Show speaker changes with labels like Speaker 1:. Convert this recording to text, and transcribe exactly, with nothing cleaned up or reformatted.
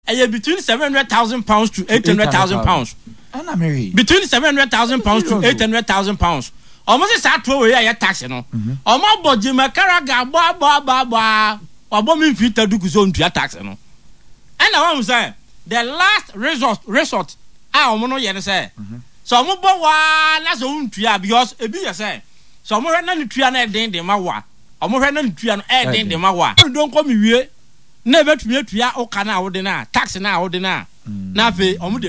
Speaker 1: eh between seven hundred thousand pounds to eight hundred thousand pounds.
Speaker 2: Ana Mary.
Speaker 1: Between seven hundred thousand pounds to eight hundred thousand pounds. Almost a throw away a tax, you know. Almost but Jim Caraga, ba ba ba ba, or bombing fit to do zone to tax, you know. And I want to say, the last resort, resort, I want to say. So, I'm about that's own tree because a be a say. So, more than the tree and a day, the mawa. I'm more than the tree and a day, the mawa. Don't call me here. Never to me, or can I order tax and I order now. Now,